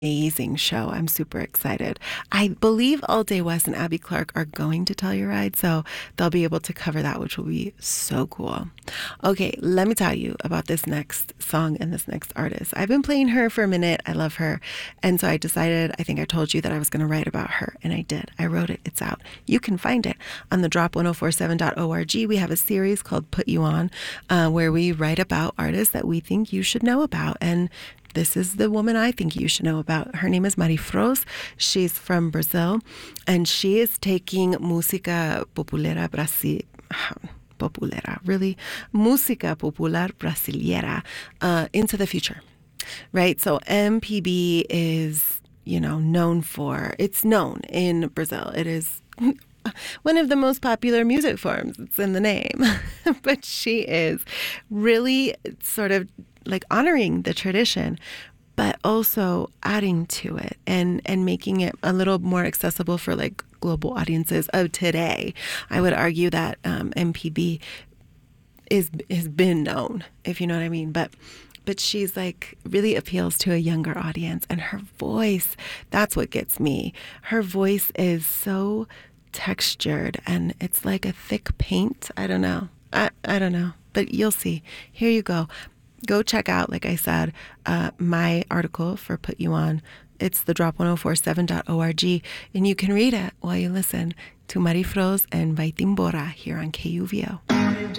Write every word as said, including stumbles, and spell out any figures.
amazing show. I'm super excited. I believe All Day West and Abby Clark are going to Telluride, so they'll be able to cover that, which will be so cool. Okay, let me tell you about this next song and this next artist. I've been playing her for a minute. I love her. And so I decided, I think I told you that I was going to write about her, and I did. I wrote it. It's out. You can find it on the drop ten forty-seven dot org. We have a series called Put You On, uh, where we write about artists that we think you should know about. And this is the woman I think you should know about. Her name is Marifros. She's from Brazil, and she is taking música populera Brasil. Populera, really? Música popular brasileira uh, into the future, right? So M P B is, you know, known for, it's known in Brazil. It is one of the most popular music forms. It's in the name. But she is really sort of like honoring the tradition, but also adding to it and, and making it a little more accessible for like global audiences of today. I would argue that um, M P B is has been known, if you know what I mean. But but she's like really appeals to a younger audience, and her voice, that's what gets me. Her voice is so textured, and it's like a thick paint. I don't know. I, I don't know, but you'll see. Here you go. Go check out, like I said, uh, my article for Put You On. It's the drop ten forty-seven dot org, and you can read it while you listen to Marifros and Vai-Timbora here on K U V O.